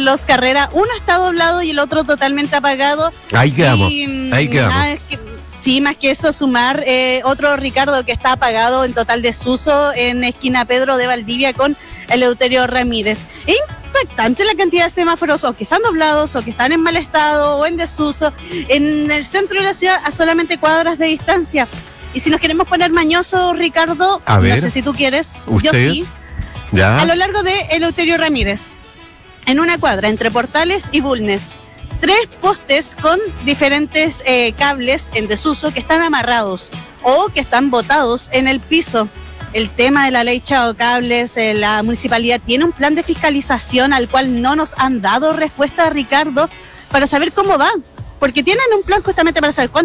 Carlos Carrera. Uno está doblado y el otro totalmente apagado. Ahí quedamos. Sí, más que eso, sumar otro Ricardo que está apagado en total desuso en esquina Pedro de Valdivia con Eleuterio Ramírez. Es impactante la cantidad de semáforos o que están doblados o que están en mal estado o en desuso en el centro de la ciudad a solamente cuadras de distancia. Y si nos queremos poner mañosos, Ricardo, no sé si tú quieres, ¿usted? yo sí. ¿Ya? A lo largo de Eleuterio Ramírez, en una cuadra entre Portales y Bulnes, 3 postes con diferentes cables en desuso que están amarrados o que están botados en el piso. El tema de la ley Chao Cables, la municipalidad tiene un plan de fiscalización al cual no nos han dado respuesta, Ricardo, para saber cómo va. Porque tienen un plan justamente para saber cuánto